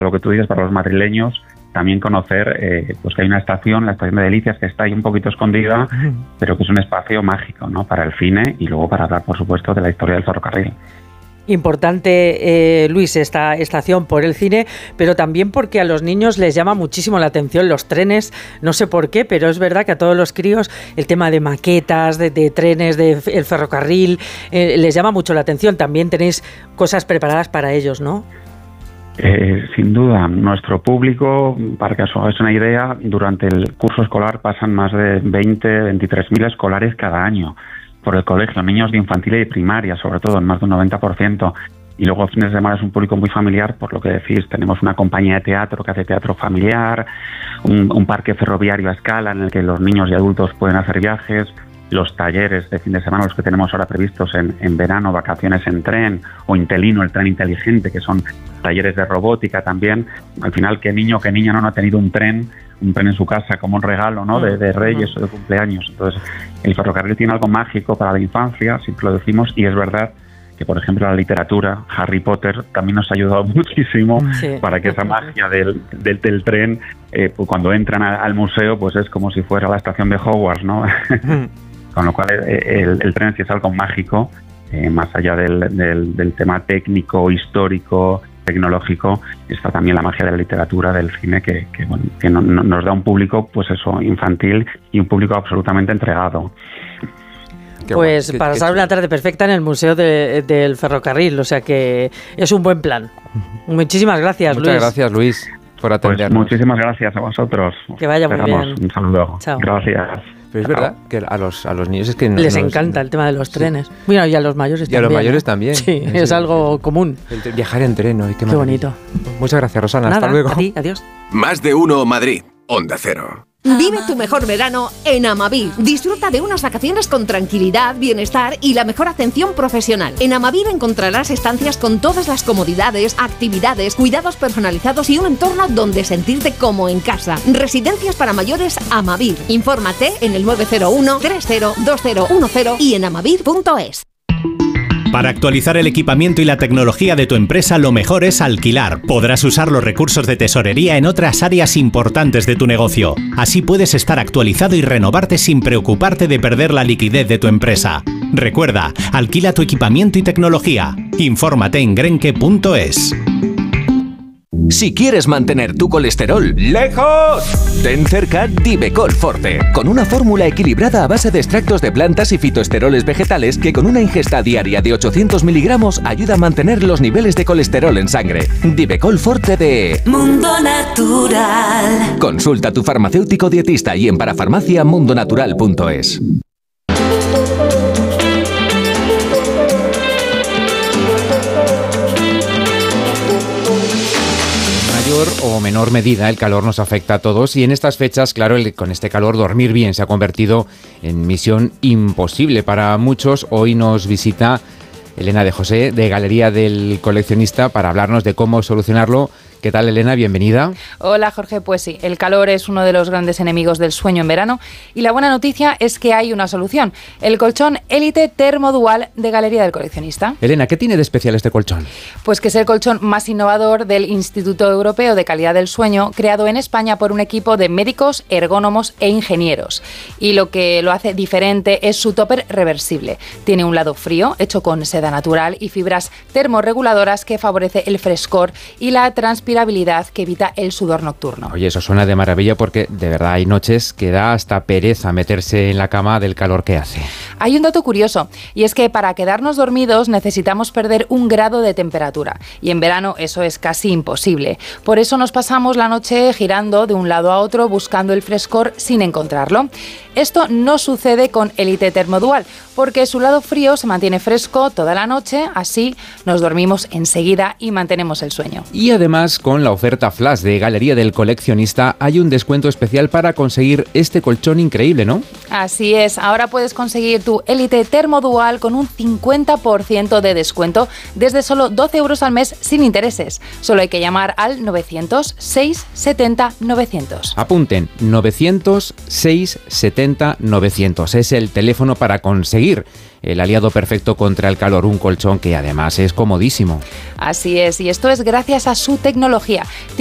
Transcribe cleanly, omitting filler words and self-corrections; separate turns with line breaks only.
lo que tú dices, para los madrileños, también conocer pues que hay una estación, la estación de Delicias, que está ahí un poquito escondida, pero que es un espacio mágico, ¿no?, para el cine y luego para hablar, por supuesto, de la historia del ferrocarril.
Importante, Luis, esta estación por el cine, pero también porque a los niños les llama muchísimo la atención los trenes, no sé por qué, pero es verdad que a todos los críos el tema de maquetas, de trenes, el ferrocarril, les llama mucho la atención. También tenéis cosas preparadas para ellos, ¿no?
Sin duda, nuestro público, para que os hagáis una idea, durante el curso escolar pasan más de 23.000 escolares cada año por el colegio, niños de infantil y de primaria, sobre todo, en más de un 90%. Y luego fines de semana es un público muy familiar, por lo que decís, tenemos una compañía de teatro que hace teatro familiar, un parque ferroviario a escala en el que los niños y adultos pueden hacer viajes, los talleres de fin de semana, los que tenemos ahora previstos en verano, vacaciones en tren, o Intelino, el tren inteligente, que son talleres de robótica también. Al final, ¿qué niño, qué niña no ha tenido un tren en su casa como un regalo, ¿no?, de Reyes o de cumpleaños? Entonces, el ferrocarril tiene algo mágico para la infancia, siempre lo decimos, y es verdad que, por ejemplo, la literatura, Harry Potter, también nos ha ayudado muchísimo para que esa magia del tren, pues cuando entran al museo, pues es como si fuera la estación de Hogwarts, ¿no? Con lo cual, el tren sí es algo mágico, más allá del tema técnico, histórico, tecnológico, está también la magia de la literatura, del cine, que nos da un público, pues eso, infantil, y un público absolutamente entregado.
Pues para pasar una tarde perfecta en el Museo del Ferrocarril, o sea que es un buen plan. Muchísimas gracias, Luis.
Muchas gracias, Luis, por atendernos.
Pues muchísimas gracias a vosotros.
Que vaya muy bien.
Un saludo.
Chao.
Gracias.
Pero es verdad que a los niños es que
les encanta el tema de los trenes. Bueno, y a los mayores también.
Y a los mayores también.
Sí, es algo común.
Viajar en tren, ¿no? Qué
bonito.
Muchas gracias, Rosana.
Nada,
hasta luego.
A ti, adiós.
Más de uno Madrid. Onda Cero.
Vive tu mejor verano en Amavir. Disfruta de unas vacaciones con tranquilidad, bienestar y la mejor atención profesional. En Amavir encontrarás estancias con todas las comodidades, actividades, cuidados personalizados y un entorno donde sentirte como en casa. Residencias para mayores Amavir. Infórmate en el 901 302010 y en amavir.es.
Para actualizar el equipamiento y la tecnología de tu empresa, lo mejor es alquilar. Podrás usar los recursos de tesorería en otras áreas importantes de tu negocio. Así puedes estar actualizado y renovarte sin preocuparte de perder la liquidez de tu empresa. Recuerda, alquila tu equipamiento y tecnología. Infórmate en grenke.es.
Si quieres mantener tu colesterol lejos, ten cerca Divecol Forte, con una fórmula equilibrada a base de extractos de plantas y fitoesteroles vegetales que con una ingesta diaria de 800 miligramos ayuda a mantener los niveles de colesterol en sangre. Divecol Forte de
Mundo Natural.
Consulta a tu farmacéutico dietista y en parafarmaciamundonatural.es.
O menor medida el calor nos afecta a todos y en estas fechas, claro, con este calor dormir bien se ha convertido en misión imposible para muchos. Hoy nos visita Elena de José, de Galería del Coleccionista, para hablarnos de cómo solucionarlo. ¿Qué tal, Elena? Bienvenida.
Hola, Jorge. Pues sí, el calor es uno de los grandes enemigos del sueño en verano y la buena noticia es que hay una solución, el colchón Élite Termodual de Galería del Coleccionista.
Elena, ¿qué tiene de especial este colchón?
Pues que es el colchón más innovador del Instituto Europeo de Calidad del Sueño, creado en España por un equipo de médicos, ergónomos e ingenieros. Y lo que lo hace diferente es su topper reversible. Tiene un lado frío, hecho con seda natural y fibras termorreguladoras que favorece el frescor y la transpiración que evita el sudor nocturno.
Oye, eso suena de maravilla porque de verdad hay noches que da hasta pereza meterse en la cama del calor que hace.
Hay un dato curioso y es que para quedarnos dormidos necesitamos perder 1 grado de temperatura y en verano eso es casi imposible. Por eso nos pasamos la noche girando de un lado a otro buscando el frescor sin encontrarlo. Esto no sucede con Élite Termodual porque su lado frío se mantiene fresco toda la noche, así nos dormimos enseguida y mantenemos el sueño.
Y además, con la oferta flash de Galería del Coleccionista hay un descuento especial para conseguir este colchón increíble, ¿no?
Así es, ahora puedes conseguir tu Élite Termodual con un 50% de descuento desde solo 12 euros al mes sin intereses. Solo hay que llamar al 900 670 900.
Apunten, 900 670 900. Es el teléfono para conseguir el aliado perfecto contra el calor, un colchón que además es comodísimo.
Así es, y esto es gracias a su tecnología tecnología.